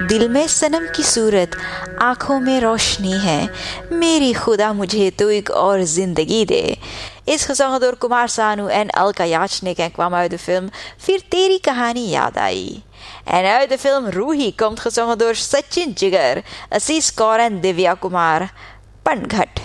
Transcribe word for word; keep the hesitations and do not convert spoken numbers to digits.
दिल में सनम की सूरत, आँखों में रोशनी है, मेरी खुदा मुझे तो एक और ज़िंदगी दे. Is gezongen door Kumar Sanu en Alka Yachnik en kwam uit de film Fir Teri Kahani Yaad Aayi. En uit de film Ruhi komt gezongen door Sachin Jigar, Aziz Kaur en Divya Kumar. Panghat.